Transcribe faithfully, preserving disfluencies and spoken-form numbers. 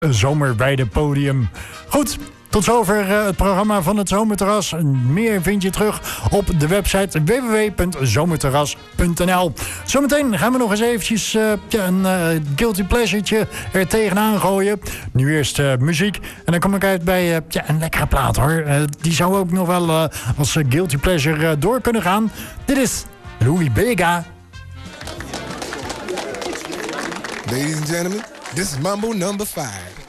Zomerweide-podium. Goed, tot zover uh, het programma van het Zomerterras. Meer vind je terug op de website w w w punt zomerterras punt n l. Zometeen gaan we nog eens eventjes uh, ja, een uh, guilty pleasure'tje er tegenaan gooien. Nu eerst uh, muziek. En dan kom ik uit bij uh, ja, een lekkere plaat hoor. Uh, die zou ook nog wel uh, als uh, guilty pleasure uh, door kunnen gaan. Dit is Louis Bega. Ladies and gentlemen, this is Mambo number five.